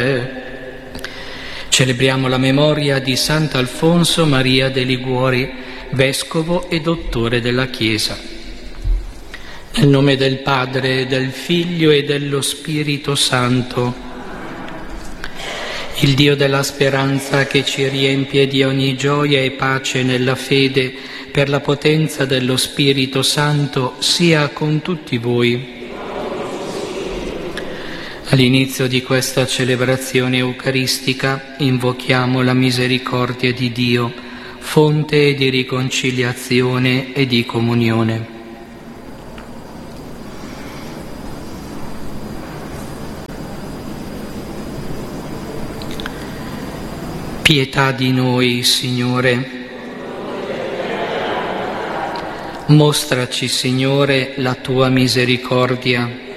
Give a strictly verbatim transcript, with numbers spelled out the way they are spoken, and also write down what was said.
Celebriamo la memoria di Sant'Alfonso Maria de Liguori, vescovo e dottore della Chiesa. Nel nome del Padre, del Figlio e dello Spirito Santo, il Dio della speranza che ci riempie di ogni gioia e pace nella fede, per la potenza dello Spirito Santo, sia con tutti voi. All'inizio di questa celebrazione eucaristica invochiamo la misericordia di Dio, fonte di riconciliazione e di comunione. Pietà di noi, Signore. Mostraci, Signore, la tua misericordia.